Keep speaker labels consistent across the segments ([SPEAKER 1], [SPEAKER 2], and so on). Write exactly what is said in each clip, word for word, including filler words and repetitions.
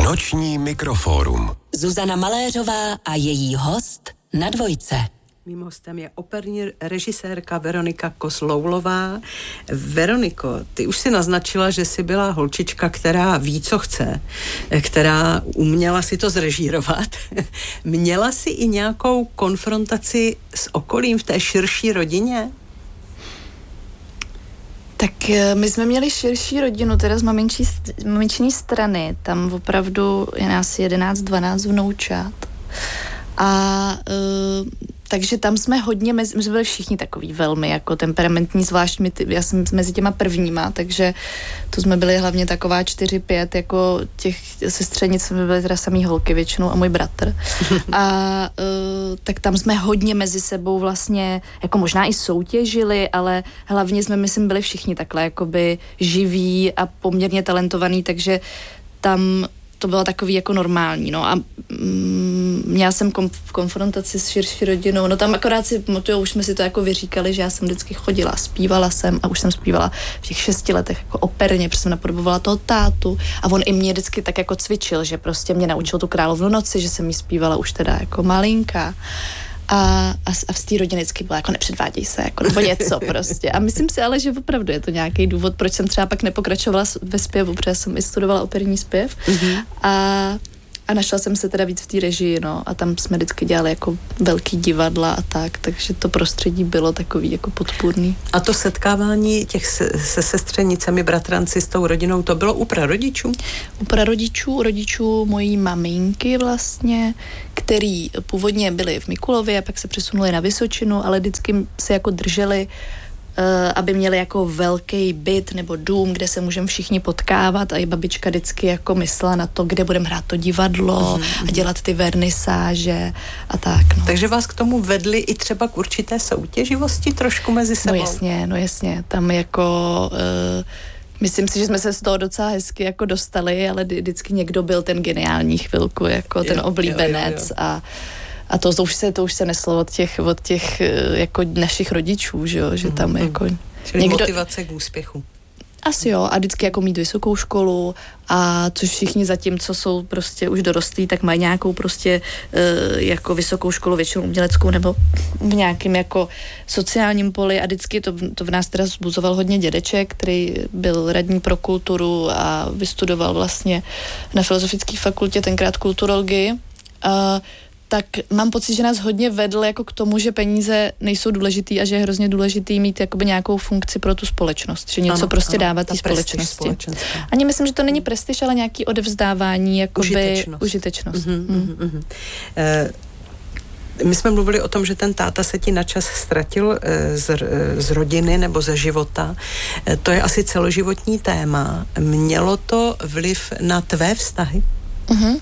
[SPEAKER 1] Noční mikrofórum.
[SPEAKER 2] Zuzana Maléřová a její host na Dvojce.
[SPEAKER 3] Mým hostem je operní režisérka Veronika Kosloulová. Veroniko, ty už si naznačila, že jsi byla holčička, která ví, co chce, která uměla si to zrežírovat. Měla jsi i nějakou konfrontaci s okolím v té širší rodině?
[SPEAKER 4] Tak my jsme měli širší rodinu, teda z maminčí, maminčiní strany. Tam opravdu je nás jedenáct dvanáct vnoučat. A uh, takže tam jsme hodně, mezi, my jsme byli všichni takový velmi jako temperamentní, zvlášť my, já jsem mezi těma prvníma, takže to jsme byli hlavně taková čtyři pět, jako těch sestřenic jsme byli teda samý holky většinou a můj bratr. A uh, tak tam jsme hodně mezi sebou vlastně, jako možná i soutěžili, ale hlavně jsme, myslím, byli všichni takhle jakoby živí a poměrně talentovaný, takže tam to bylo takový jako normální, no a mm, měla jsem kom, v konfrontaci s širší rodinou, no tam akorát si, to už jsme si to jako vyříkali, že já jsem vždycky chodila, zpívala jsem a už jsem zpívala v těch šesti letech jako operně, protože jsem napodobovala toho tátu a on i mě vždycky tak jako cvičil, že prostě mě naučil tu Královnu noci, že jsem jí zpívala už teda jako malinká. A, a, a v té rodině vždycky byla jako nepředváděj se, jako nebo něco prostě. A myslím si ale, že opravdu je to nějaký důvod, proč jsem třeba pak nepokračovala ve zpěvu, protože jsem i studovala operní zpěv. Mm-hmm. A, a našla jsem se teda víc v té režii, no. A tam jsme vždycky dělali jako velký divadla a tak, takže to prostředí bylo takový jako podpůrný.
[SPEAKER 3] A to setkávání těch se, se sestřenicemi, bratranci s tou rodinou, to bylo u prarodičů?
[SPEAKER 4] U prarodičů, u rodičů mojí maminky vlastně, který původně byli v Mikulově, pak se přesunuli na Vysočinu, ale vždycky se jako drželi, Uh, aby měli jako velký byt nebo dům, kde se můžeme všichni potkávat a i babička vždycky jako myslela na to, kde budeme hrát to divadlo mm-hmm. a dělat ty vernisáže a tak. No.
[SPEAKER 3] Takže vás k tomu vedli i třeba k určité soutěživosti trošku mezi sebou?
[SPEAKER 4] No jasně, no jasně. Tam jako... Uh, myslím si, že jsme se z toho docela hezky jako dostali, ale vždycky někdo byl ten geniální chvilku, jako jo, ten oblíbenec jo, jo, jo. a A to, to, už se, to už se neslo od těch, od těch jako našich rodičů, že, jo? Že tam mm, jako...
[SPEAKER 3] Čili někdo... motivace k úspěchu.
[SPEAKER 4] Asi jo, a vždycky jako mít vysokou školu a což všichni zatím, co jsou prostě už dorostlí, tak mají nějakou prostě uh, jako vysokou školu, většinou uměleckou nebo v nějakém jako sociálním poli a vždycky to, to v nás teda vzbuzoval hodně dědeček, který byl radní pro kulturu a vystudoval vlastně na Filozofické fakultě tenkrát kulturologii. Uh, tak mám pocit, že nás hodně vedl jako k tomu, že peníze nejsou důležitý a že je hrozně důležitý mít jakoby nějakou funkci pro tu společnost, že něco ano, prostě ano, dávat té společnosti. Ani myslím, že to není prestiž, ale nějaký odevzdávání, jakoby užitečnost. užitečnost. Mm-hmm, mm.
[SPEAKER 3] Mm-hmm. Eh, my jsme mluvili o tom, že ten táta se ti načas ztratil eh, z, eh, z rodiny nebo ze života. Eh, to je asi celoživotní téma. Mělo to vliv na tvé vztahy?
[SPEAKER 4] Mhm.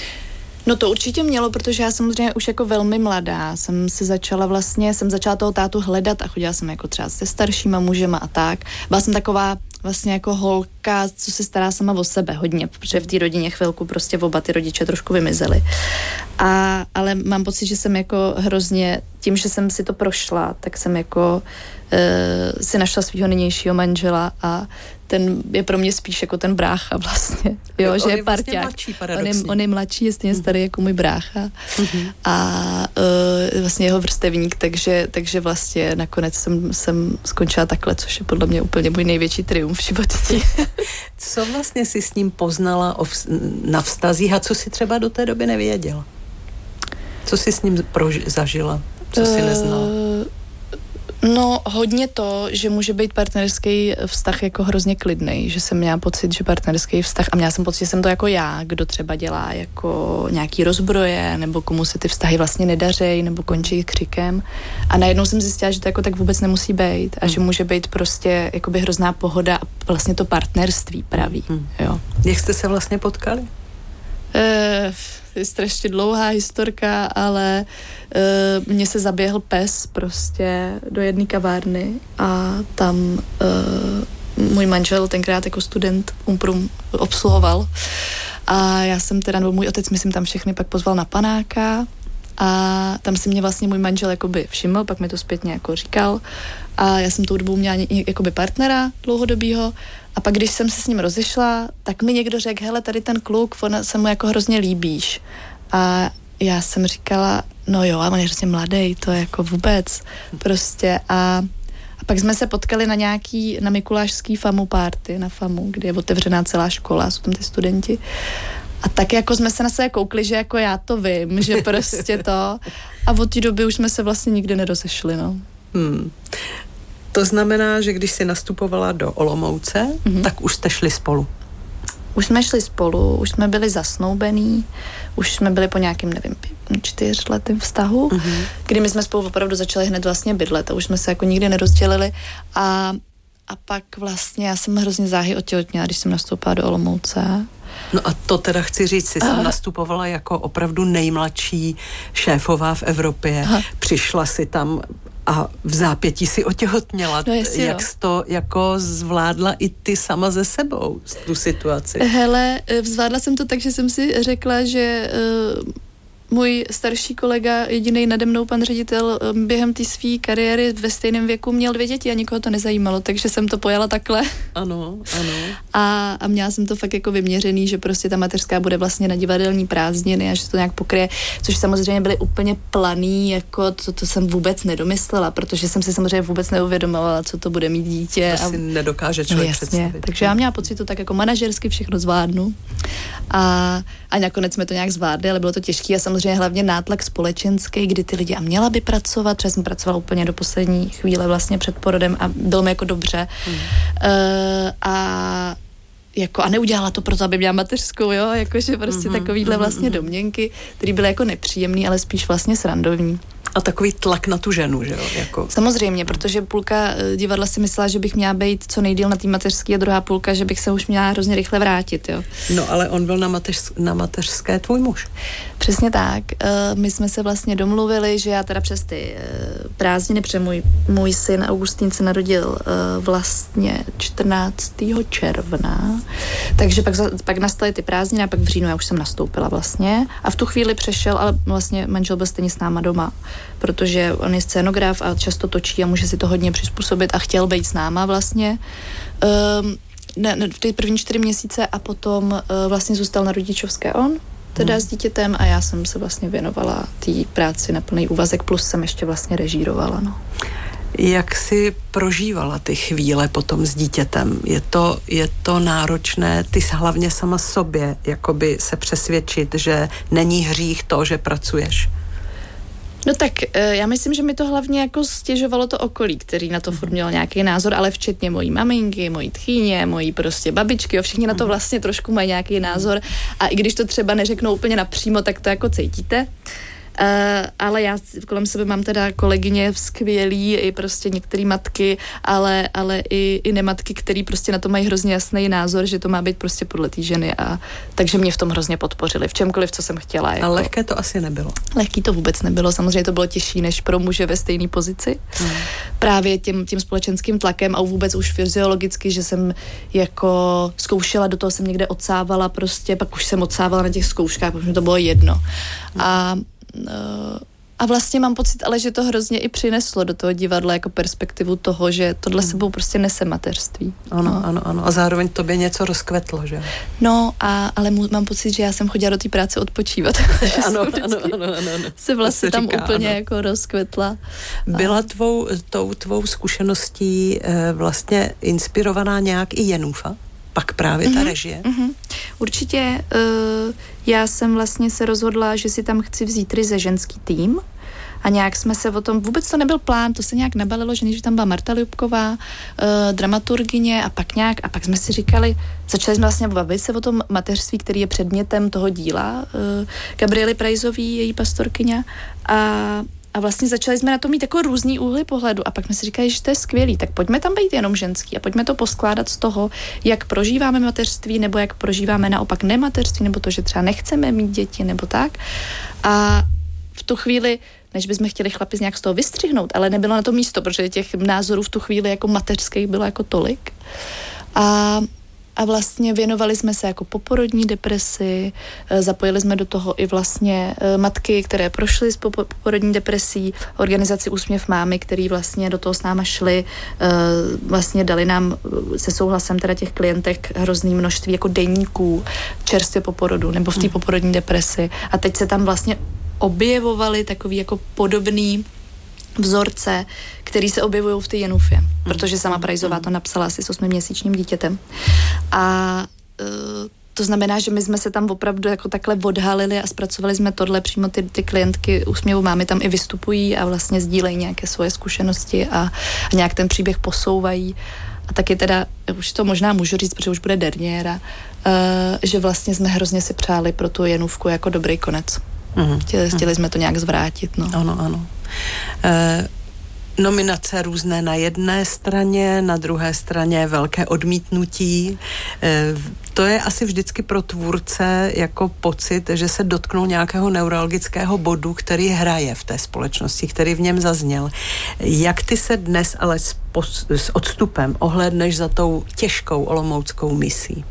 [SPEAKER 4] No to určitě mělo, protože já samozřejmě už jako velmi mladá jsem se začala vlastně, jsem začala toho tátu hledat a chodila jsem jako třeba se staršíma mužema a tak. Byla jsem taková vlastně jako holka, co se stará sama o sebe hodně, protože v té rodině chvilku prostě oba ty rodiče trošku vymizeli. A, ale mám pocit, že jsem jako hrozně, tím, že jsem si to prošla, tak jsem jako uh, si našla svýho nynějšího manžela a ten je pro mě spíš jako ten brácha vlastně, jo,
[SPEAKER 3] on
[SPEAKER 4] že
[SPEAKER 3] je
[SPEAKER 4] je parťák.
[SPEAKER 3] Vlastně mladší,
[SPEAKER 4] on, je, on je mladší, je stejně starý jako můj brácha mm-hmm. a uh, vlastně jeho vrstevník, takže, takže vlastně nakonec jsem, jsem skončila takhle, což je podle mě úplně můj největší triumf v životě.
[SPEAKER 3] Co vlastně jsi s ním poznala o vz, na vztazích a co si třeba do té doby nevěděla? Co jsi s ním prož, zažila? Co jsi neznala? Uh,
[SPEAKER 4] No hodně to, že může být partnerský vztah jako hrozně klidnej, že jsem měla pocit, že partnerský vztah, a měla jsem pocit, že jsem to jako já, kdo třeba dělá jako nějaký rozbroje, nebo komu se ty vztahy vlastně nedařejí, nebo končí křikem. A najednou jsem zjistila, že to jako tak vůbec nemusí být a že může být prostě jakoby hrozná pohoda a vlastně to partnerství pravý, jo.
[SPEAKER 3] Jak jste se vlastně potkali?
[SPEAKER 4] Uh, je strašně dlouhá historka, ale uh, mně se zaběhl pes prostě do jedné kavárny a tam uh, můj manžel tenkrát jako student Umprum obsluhoval a já jsem teda, nebo můj otec, myslím, tam všechny pak pozval na panáka A tam si mě vlastně můj manžel jakoby všiml, pak mi to zpětně jako říkal a já jsem tou dobou měla jakoby partnera dlouhodobýho a pak když jsem se s ním rozešla, tak mi někdo řekl, hele, tady ten kluk, on se mu jako hrozně líbíš. A já jsem říkala, no jo, ale on je hrozně mladý, to je jako vůbec prostě a A pak jsme se potkali na nějaký, na mikulášský famu party, na famu, kde je otevřená celá škola, jsou tam ty studenti. A tak jako jsme se na sebe koukli, že jako já to vím, že prostě to. A od té doby už jsme se vlastně nikdy nerozešli, no.
[SPEAKER 3] Hmm. To znamená, že když jsi nastupovala do Olomouce, mm-hmm. tak už jste šli spolu.
[SPEAKER 4] Už jsme šli spolu, už jsme byli zasnoubení, už jsme byli po nějakým, nevím, čtyřletým vztahu, mm-hmm. kdy my jsme spolu opravdu začali hned vlastně bydlet a už jsme se jako nikdy nerozdělili a, a pak vlastně já jsem hrozně záhy otěhotněla, když jsem nastoupila do Olomouce.
[SPEAKER 3] No a to teda chci říct, jsi jsem nastupovala jako opravdu nejmladší šéfová v Evropě, Aha. přišla si tam a v zápětí si otěhotněla.
[SPEAKER 4] No jestli,
[SPEAKER 3] jak jsi to jako zvládla i ty sama ze sebou, tu situaci?
[SPEAKER 4] Hele, zvládla jsem to tak, že jsem si řekla, že uh, můj starší kolega, jedinej nade mnou pan ředitel, během té své kariéry ve stejném věku měl dvě děti a nikoho to nezajímalo, takže jsem to pojala takhle.
[SPEAKER 3] Ano, ano.
[SPEAKER 4] A, a měla jsem to fakt jako vyměřený, že prostě ta mateřská bude vlastně na divadelní prázdniny a že to nějak pokryje, což samozřejmě byly úplně planý, jako to, to jsem vůbec nedomyslela, protože jsem si samozřejmě vůbec neuvědomovala, co to bude mít dítě.
[SPEAKER 3] To
[SPEAKER 4] a...
[SPEAKER 3] si nedokáže člověk
[SPEAKER 4] no, jasně,
[SPEAKER 3] představit.
[SPEAKER 4] Takže já měla pocit, to tak jako manažersky všechno zvládnu. A, a nakonec jsme to nějak zvládli, ale bylo to těžké a samozřejmě hlavně nátlak společenský, kdy ty lidi a měla by pracovat, třeba jsem pracovala úplně do poslední chvíle vlastně před porodem a bylo mi jako dobře. Hmm. Uh, a jako a neudělala to proto, aby měla mateřskou, jo, jakože prostě mm-hmm, takovýhle vlastně mm-hmm. domněnky, které byly jako nepříjemný, ale spíš vlastně srandovní.
[SPEAKER 3] A takový tlak na tu ženu, že jo? Jako...
[SPEAKER 4] Samozřejmě, protože půlka divadla si myslela, že bych měla být co nejdýl na té mateřské a druhá půlka, že bych se už měla hrozně rychle vrátit, jo.
[SPEAKER 3] No, ale on byl na, mateř, na mateřské tvůj muž.
[SPEAKER 4] Přesně tak. My jsme se vlastně domluvili, že já teda přes ty prázdniny, protože můj, můj syn Augustín se narodil vlastně čtrnáctého června, takže pak, pak nastaly ty prázdniny a pak v říjnu já už jsem nastoupila vlastně a v tu chvíli přešel, ale vlastně manžel byl stejně s náma doma, protože on je scénograf a často točí a může si to hodně přizpůsobit a chtěl být s náma vlastně um, ne, ne, v ty první čtyři měsíce a potom uh, vlastně zůstal na rodičovské on, teda hmm. s dítětem a já jsem se vlastně věnovala té práci na plný úvazek, plus jsem ještě vlastně režírovala, no.
[SPEAKER 3] Jak jsi prožívala ty chvíle potom s dítětem? Je to, je to náročné, ty hlavně sama sobě, jakoby se přesvědčit, že není hřích to, že pracuješ?
[SPEAKER 4] No tak já myslím, že mi to hlavně jako stěžovalo to okolí, který na to furt měl nějaký názor, ale včetně mojí maminky, mojí tchýně, mojí prostě babičky, jo, všichni na to vlastně trošku mají nějaký názor a i když to třeba neřeknou úplně napřímo, tak to jako cítíte. Uh, ale já kolem sebe mám teda kolegyně skvělý, i prostě některé matky, ale, ale i, i nematky, který prostě na to mají hrozně jasný názor, že to má být prostě podle té ženy a takže mě v tom hrozně podpořili, v čemkoliv, co jsem chtěla. Jako.
[SPEAKER 3] A lehké to asi nebylo.
[SPEAKER 4] Lehký to vůbec nebylo, samozřejmě to bylo těžší než pro muže ve stejné pozici. Hmm. Právě tím, tím společenským tlakem a vůbec už fyziologicky, že jsem jako zkoušela, do toho jsem někde odsávala prostě, pak už jsem odsávala na těch zkouškách, protože mi to bylo jedno. Hmm. A A vlastně mám pocit, ale že to hrozně i přineslo do toho divadla jako perspektivu toho, že tohle sebou prostě nese mateřství.
[SPEAKER 3] Ano, no. ano, ano. A zároveň tobě něco rozkvetlo, že?
[SPEAKER 4] No, a, ale mu, mám pocit, že já jsem chodila do té práce odpočívat.
[SPEAKER 3] ano, ano, ano, ano, ano.
[SPEAKER 4] Se vlastně se tam říká, úplně ano. jako rozkvetla.
[SPEAKER 3] Byla tvou, tou tvou zkušeností eh, vlastně inspirovaná nějak i Jenůfa? Pak právě ta mm-hmm, režie?
[SPEAKER 4] Mm-hmm. Určitě uh, já jsem vlastně se rozhodla, že si tam chci vzít ryze ženský tým a nějak jsme se o tom, vůbec to nebyl plán, to se nějak nabalilo, že než tam byla Marta Ljubková, uh, dramaturgyně a pak nějak, a pak jsme si říkali, začali jsme vlastně bavit se o tom mateřství, který je předmětem toho díla, uh, Gabriely Prajzový, její pastorkyně a A vlastně začali jsme na to mít jako různý úhly pohledu a pak jsme si říkali, že to je skvělý, tak pojďme tam být jenom ženský a pojďme to poskládat z toho, jak prožíváme mateřství nebo jak prožíváme naopak nemateřství nebo to, že třeba nechceme mít děti nebo tak. A v tu chvíli, než bychom chtěli chlapi nějak z toho vystřihnout, ale nebylo na to místo, protože těch názorů v tu chvíli jako mateřských bylo jako tolik. A a vlastně věnovali jsme se jako poporodní depresi, zapojili jsme do toho i vlastně matky, které prošly s poporodní depresí, organizaci Úsměv mámy, který vlastně do toho s náma šli, vlastně dali nám se souhlasem teda těch klientek hrozný množství jako deníků čerstvě po porodu nebo v té poporodní depresi a teď se tam vlastně objevovaly takový jako podobný vzorce, který se objevují v té Jenufě, protože sama Prajzová to napsala asi s osmiměsíčním dítětem. A uh, to znamená, že my jsme se tam opravdu jako takhle odhalili a zpracovali jsme tohle, přímo ty, ty klientky Úsměvu mámy tam i vystupují a vlastně sdílejí nějaké svoje zkušenosti a, a nějak ten příběh posouvají. A taky teda, už to možná můžu říct, protože už bude derniéra, uh, že vlastně jsme hrozně si přáli pro tu Jenůvku jako dobrý konec. Mm-hmm. Chtěli, chtěli jsme to nějak zvrátit. No.
[SPEAKER 3] Ano, ano. E, nominace různé na jedné straně, na druhé straně velké odmítnutí. E, to je asi vždycky pro tvůrce jako pocit, že se dotknul nějakého neurologického bodu, který hraje v té společnosti, který v něm zazněl. Jak ty se dnes ale s, pos, s odstupem ohlédneš za tou těžkou olomouckou misí?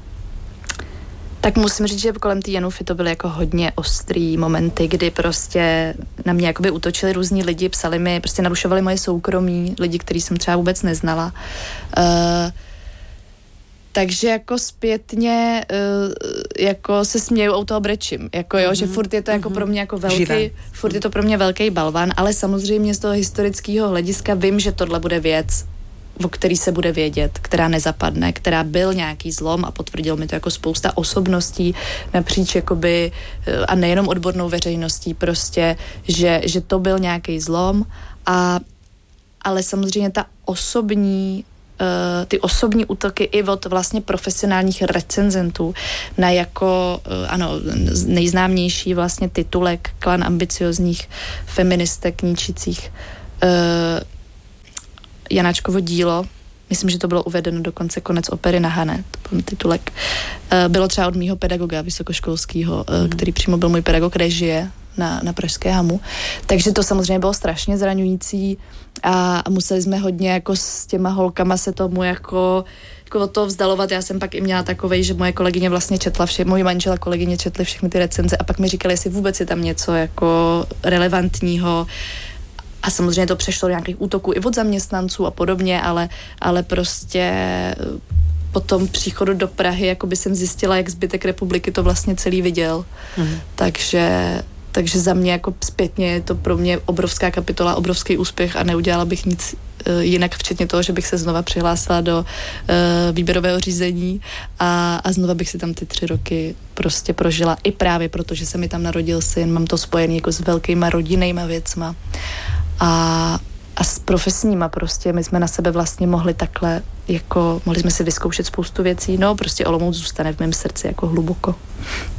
[SPEAKER 4] Tak musím říct, že kolem té Jenufy to byly jako hodně ostrý momenty, kdy prostě na mě jakoby útočili různí lidi, psali mi, prostě narušovali moje soukromí, lidi, který jsem třeba vůbec neznala. Uh, takže jako zpětně uh, jako se směju, u toho brečím, jako jo, mm-hmm. že furt je to jako mm-hmm. pro mě jako velký, Živé. furt je to pro mě velký balvan, ale samozřejmě z toho historického hlediska vím, že tohle bude věc, o který se bude vědět, která nezapadne, která byl nějaký zlom a potvrdil mi to jako spousta osobností napříč jakoby, a nejenom odbornou veřejností prostě, že, že to byl nějaký zlom a ale samozřejmě ta osobní uh, ty osobní útoky i od vlastně profesionálních recenzentů na jako, uh, ano, nejznámější vlastně titulek Klan ambiciozních feministek ničících uh, Janáčkovo dílo, myslím, že to bylo uvedeno dokonce Konec opery na Hané, to byl titulek, bylo třeba od mýho pedagoga vysokoškolského, mm. který přímo byl můj pedagog režie na, na Pražské Hamu. Takže to samozřejmě bylo strašně zraňující a museli jsme hodně jako s těma holkama se tomu jako, jako od toho vzdalovat. Já jsem pak i měla takovej, že moje kolegyně vlastně četla vše, můj manžel a kolegyně četli všechny ty recenze a pak mi říkali, jestli vůbec je tam něco jako relevantního. A samozřejmě to přešlo do nějakých útoků i od zaměstnanců a podobně, ale, ale prostě po tom příchodu do Prahy jakoby jsem zjistila, jak zbytek republiky to vlastně celý viděl. Mm. Takže, takže za mě jako zpětně je to pro mě obrovská kapitola, obrovský úspěch a neudělala bych nic uh, jinak, včetně toho, že bych se znova přihlásila do uh, výběrového řízení a, a znova bych si tam ty tři roky prostě prožila. I právě proto, že se mi tam narodil syn, mám to spojený jako s velkýma rodinnýma věcma. A, a s profesníma prostě, my jsme na sebe vlastně mohli takhle, jako mohli jsme si vyzkoušet spoustu věcí, no prostě Olomouc zůstane v mém srdci jako hluboko.